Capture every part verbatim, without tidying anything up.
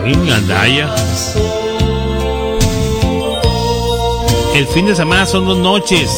Uy, Gandaya. El fin de semana son dos noches.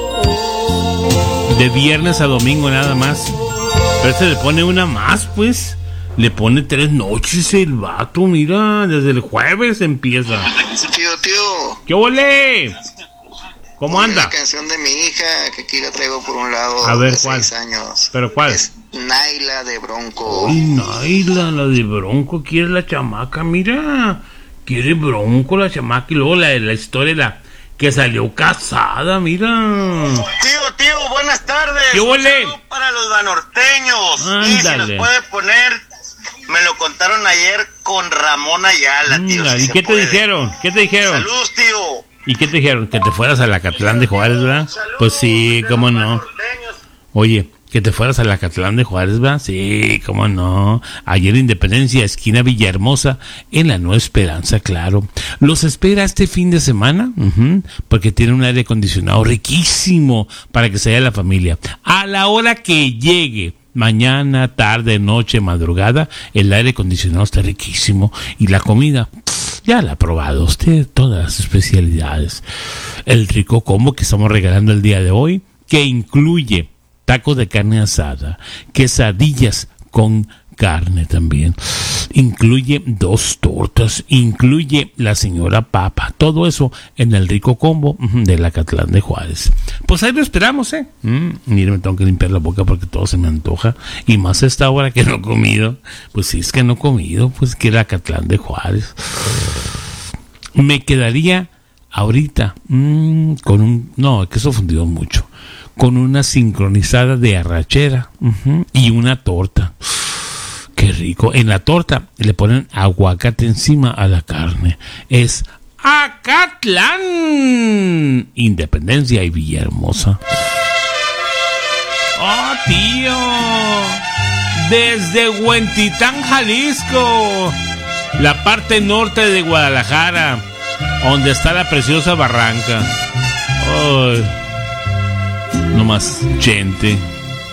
De viernes a domingo nada más. Pero se le pone una más, pues. Le pone tres noches el vato, mira. Desde el jueves empieza. Tío, tío. ¿Qué ole? ¿Cómo anda? La canción de mi hija, que aquí la traigo por un lado. A ver, de ¿cuál? seis años. ¿Pero cuál? Es Naila de Bronco. Ay, Naila, la de Bronco. Quiere la chamaca, mira. Quiere Bronco la chamaca. Y luego la, la historia, la que salió casada, mira. Tío, tío, buenas tardes. ¿Qué ole? Un saludo para los banorteños. Ándale. Y si nos puede poner, me lo contaron ayer con Ramón Ayala, tío. Mira, si ¿y se qué te puede. dijeron? ¿Qué te dijeron? Saludos, tío. ¿Y qué te dijeron? ¿Que te fueras a la Catlán de Juárez, verdad? Pues sí, cómo no. Oye, que te fueras a la Catlán de Juárez, ¿verdad? Sí, cómo no. Ayer Independencia, esquina Villahermosa, en la Nueva Esperanza, claro. Los espera este fin de semana, uh-huh, porque tiene un aire acondicionado riquísimo para que se vaya la familia. A la hora que llegue, mañana, tarde, noche, madrugada, el aire acondicionado está riquísimo. Y la comida, ya la ha probado usted, todas las especialidades. El rico combo que estamos regalando el día de hoy, que incluye tacos de carne asada, quesadillas con carne también, incluye dos tortas, incluye la señora papa, todo eso en el rico combo de la Catlán de Juárez. Pues ahí lo esperamos, ¿eh? Mm, mire, me tengo que limpiar la boca porque todo se me antoja, y más a esta hora que no he comido. Pues sí, es que no he comido, pues que la Catlán de Juárez. Me quedaría ahorita mmm, con un... No, que eso fundió mucho. Con una sincronizada de arrachera uh-huh, y una torta. Qué rico. En la torta le ponen aguacate encima a la carne. Es Acatlán, Independencia y Villahermosa. ¡Oh, tío! Desde Huentitán, Jalisco, la parte norte de Guadalajara, donde está la preciosa barranca. ¡Ay! No más gente.